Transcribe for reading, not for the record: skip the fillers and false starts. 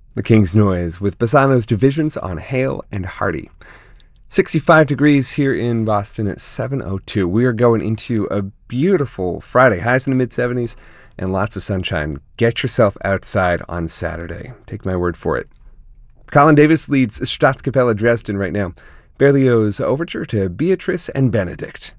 The King's Noise with Bassano's Divisions on Hale and Hardy. 65 degrees here in Boston at 7:02. We are going into a beautiful Friday, highs in the mid-70s and lots of sunshine. Get yourself outside on Saturday. Take my word for it. Colin Davis leads Staatskapelle Dresden right now. Berlioz' overture to Beatrice and Benedict.